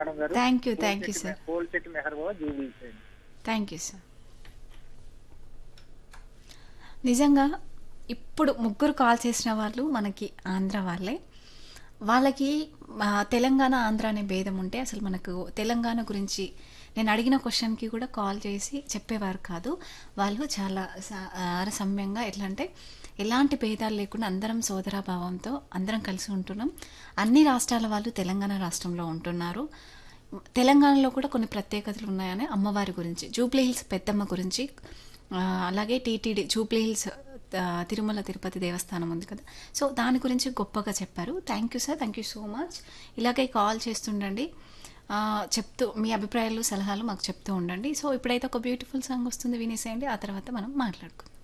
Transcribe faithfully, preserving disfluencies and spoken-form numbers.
Madam గారు. Thank you. Thank you Polishetty మె sir. Polishetty Meher బాబు జూబ్లీస్ అండి. Thank you sir. నిజంగా ఇప్పుడు ముగ్గురు కాల్ చేసిన వాళ్ళు మనకి ఆంధ్ర వాళ్ళే. వాళ్ళకి ఆహ్, తెలంగాణ, ఆంధ్ర అనే భేదం ఉంటే అసలు మనకు తెలంగాణ గురించి నేను అడిగిన క్వెషన్‌కి కూడా కాల్ చేసి చెప్పేవారు కాదు. వాళ్ళు చాలా స ఆహ్, రసమ్యంగా ఎట్లా అంటే ఎలాంటి భేదాలు లేకుండా అందరం సోదరభావంతో అందరం కలిసి ఉంటున్నాం. అన్ని రాష్ట్రాల వాళ్ళు తెలంగాణ రాష్ట్రంలో ఉంటున్నారు. తెలంగాణలో కూడా కొన్ని ప్రత్యేకతలు ఉన్నాయని అమ్మవారి గురించి, జూబ్లీ హిల్స్ పెద్దమ్మ గురించి, ఆహ్, అలాగే టీటీడీ జూబ్లీ హిల్స్ ఆహ్, తిరుమల తిరుపతి దేవస్థానం ఉంది కదా! సో, దాని గురించి గొప్పగా చెప్పారు. Thank you sir. Thank you so much. ఇలాగే కాల్ చేస్తుండండి. ఆహ్, చెప్తూ మీ అభిప్రాయాలు, సలహాలు మాకు చెప్తూ ఉండండి. సో, ఇప్పుడైతే ఒక బ్యూటిఫుల్ సాంగ్ వస్తుంది వినేసేయండి. ఆ తర్వాత మనం మాట్లాడుకుందాం.